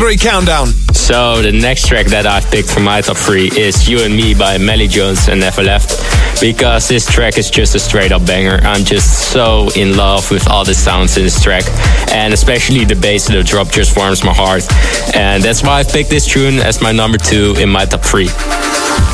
3 countdown. So the next track that I've picked for my top 3 is You and Me by Melly Jones and Never Left, because this track is just a straight up banger. I'm just so in love with all the sounds in this track, and especially the bass of the drop just warms my heart, and that's why I've picked this tune as my number 2 in my top 3.